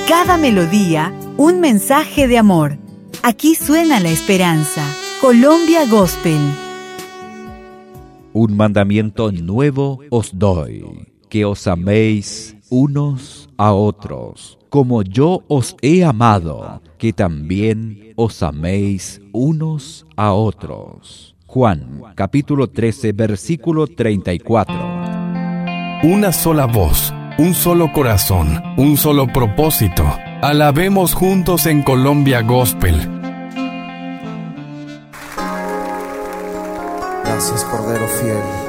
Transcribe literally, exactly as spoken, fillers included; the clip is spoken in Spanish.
cada melodía, un mensaje de amor. Aquí suena la esperanza. Colombia Gospel. Un mandamiento nuevo os doy, que os améis unos a otros, como yo os he amado, que también os améis unos a otros. Juan, capítulo trece, versículo treinta y cuatro. Una sola voz, un solo corazón, un solo propósito. Alabemos juntos en Colombia Gospel. Gracias, Cordero fiel.